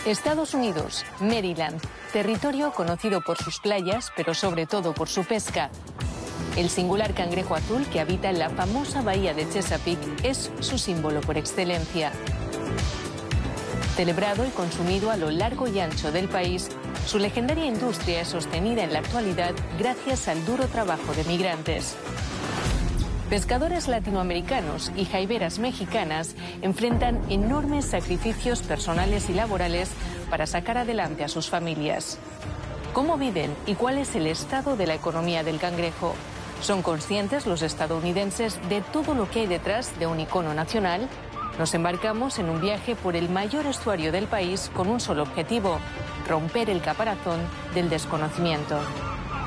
Estados Unidos, Maryland, territorio conocido por sus playas, pero sobre todo por su pesca. El singular cangrejo azul que habita en la famosa bahía de Chesapeake es su símbolo por excelencia. Celebrado y consumido a lo largo y ancho del país, su legendaria industria es sostenida en la actualidad gracias al duro trabajo de migrantes. Pescadores latinoamericanos y jaiberas mexicanas enfrentan enormes sacrificios personales y laborales para sacar adelante a sus familias. ¿Cómo viven y cuál es el estado de la economía del cangrejo? ¿Son conscientes los estadounidenses de todo lo que hay detrás de un icono nacional? Nos embarcamos en un viaje por el mayor estuario del país con un solo objetivo: romper el caparazón del desconocimiento.